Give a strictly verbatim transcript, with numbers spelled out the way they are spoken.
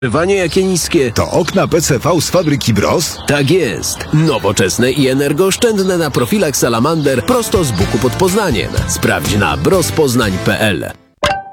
Ogrzewanie jakie niskie? To okna P C V z fabryki Bros? Tak jest. Nowoczesne i energooszczędne na profilach Salamander prosto z Buku pod Poznaniem. Sprawdź na brospoznań kropka p l.